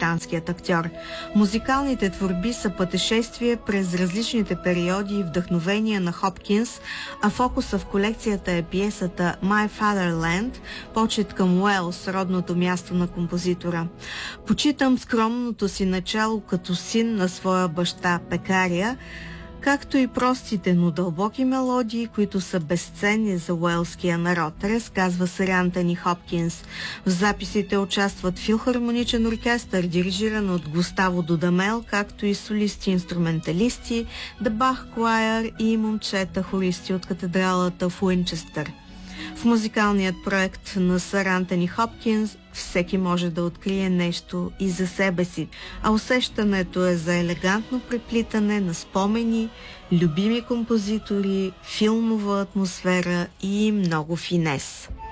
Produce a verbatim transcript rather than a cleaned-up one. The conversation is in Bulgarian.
британският актьор. Музикалните творби са пътешествие през различните периоди и вдъхновения на Хопкинс, а фокуса в колекцията е пиесата My Fatherland, почет към Уелс, родното място на композитора. Почитам скромното си начало като син на своя баща пекаря, както и простите, но дълбоки мелодии, които са безценни за уелския народ, разказва сър Антони Хопкинс. В записите участват филхармоничен оркестър, дирижиран от Густаво Дудамел, както и солисти-инструменталисти, The Bach Choir и момчета хористи от катедралата в Уинчестър. В музикалният проект на сър Антони Хопкинс всеки може да открие нещо и за себе си, а усещането е за елегантно преплитане на спомени, любими композитори, филмова атмосфера и много финес.